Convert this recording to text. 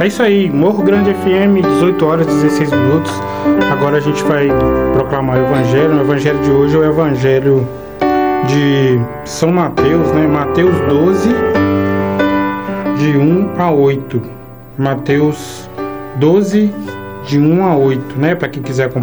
É isso aí, Morro Grande FM, 18 horas 16 minutos. Agora a gente vai proclamar o Evangelho. O Evangelho de hoje é o Evangelho de São Mateus, né? Mateus 12, de 1 a 8. Mateus 12, de 1 a 8, né? Para quem quiser acompanhar.